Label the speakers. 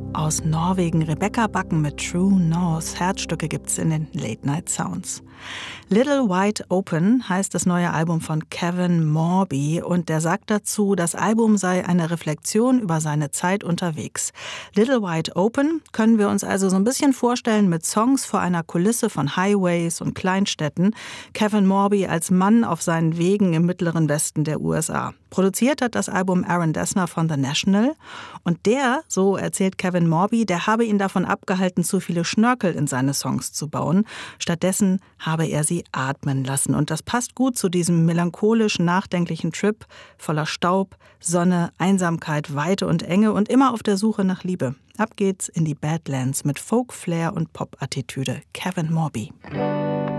Speaker 1: Aus Norwegen Rebecca Backen mit True North. Herzstücke gibt's in den Late Night Sounds. Little Wide Open heißt das neue Album von Kevin Morby und der sagt dazu, das Album sei eine Reflexion über seine Zeit unterwegs. Little Wide Open können wir uns also so ein bisschen vorstellen mit Songs vor einer Kulisse von Highways und Kleinstädten. Kevin Morby als Mann auf seinen Wegen im mittleren Westen der USA. Produziert hat das Album Aaron Dessner von The National und der, so erzählt Kevin Morby, der habe ihn davon abgehalten, zu viele Schnörkel in seine Songs zu bauen. Stattdessen habe er sie atmen lassen. Und das passt gut zu diesem melancholisch nachdenklichen Trip voller Staub, Sonne, Einsamkeit, Weite und Enge und immer auf der Suche nach Liebe. Ab geht's in die Badlands mit Folk, Flair und Pop-Attitüde. Kevin Morby.